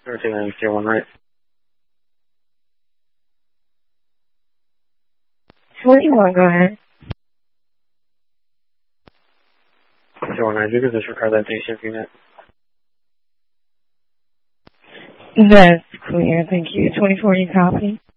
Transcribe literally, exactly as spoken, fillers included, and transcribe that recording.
Everything on tier one, right? twenty-one, go ahead. Tier one, I do disregard that day shift unit. That's clear, thank you. twenty-four, you copy?